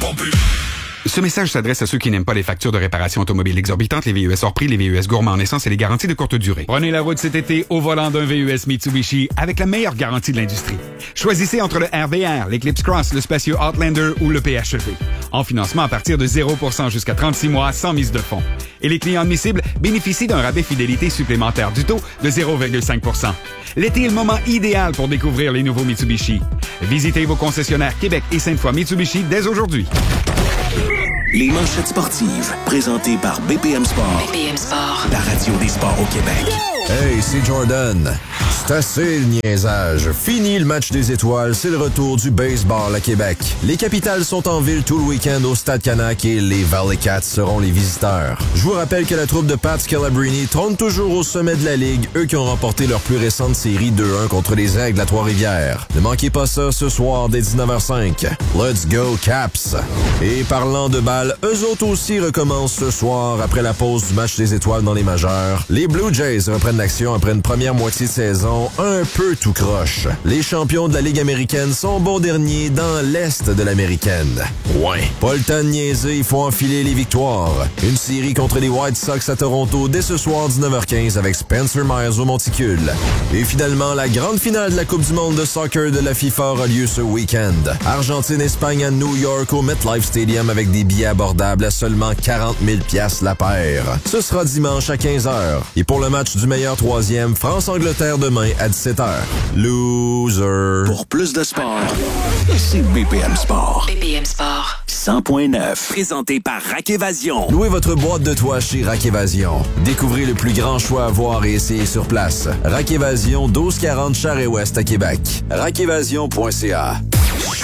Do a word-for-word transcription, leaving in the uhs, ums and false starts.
Ce message s'adresse à ceux qui n'aiment pas les factures de réparation automobile exorbitantes, les V U S hors prix, les V U S gourmands en essence et les garanties de courte durée. Prenez la route cet été au volant d'un V U S Mitsubishi avec la meilleure garantie de l'industrie. Choisissez entre le R V R, l'Eclipse Cross, le spacieux Outlander ou le P H E V. En financement à partir de zéro pour cent jusqu'à trente-six mois sans mise de fonds. Et les clients admissibles bénéficient d'un rabais fidélité supplémentaire du taux de zéro virgule cinq pour cent. L'été est le moment idéal pour découvrir les nouveaux Mitsubishi. Visitez vos concessionnaires Québec et Sainte-Foy Mitsubishi dès aujourd'hui. Les manchettes sportives, présentées par B P M Sport. B P M Sport. La radio des sports au Québec. Hey, c'est Jordan. C'est assez le niaisage. Fini le match des étoiles, c'est le retour du baseball à Québec. Les Capitals sont en ville tout le week-end au Stade Canac et les Valley Cats seront les visiteurs. Je vous rappelle que la troupe de Pat Scalabrini trône toujours au sommet de la Ligue, eux qui ont remporté leur plus récente série deux un contre les Aigles à Trois-Rivières. Ne manquez pas ça ce soir dès dix-neuf heures cinq. Let's go Caps! Et parlant de balles, eux autres aussi recommencent ce soir après la pause du match des étoiles dans les majeures. Les Blue Jays reprennent l'action après une première moitié de saison un peu tout croche. Les champions de la Ligue américaine sont bons derniers dans l'Est de l'américaine. Ouais. Pas le temps de niaiser, il faut enfiler les victoires. Une série contre les White Sox à Toronto dès ce soir dix-neuf heures quinze avec Spencer Myers au monticule. Et finalement, la grande finale de la Coupe du monde de soccer de la FIFA aura lieu ce week-end. Argentine-Espagne à New York au MetLife Stadium avec des billets abordables à seulement quarante mille dollars la paire. Ce sera dimanche à quinze heures. Et pour le match du meilleur troisième, France-Angleterre demain à dix-sept heures. Loser. Pour plus de sport, c'est B P M Sport. B P M Sport. cent point neuf. Présenté par Rack Évasion. Louez votre boîte de toit chez Rack Évasion. Découvrez le plus grand choix à voir et essayer sur place. Rack Évasion, douze quarante Charest-Ouest à Québec. rack évasion point c a.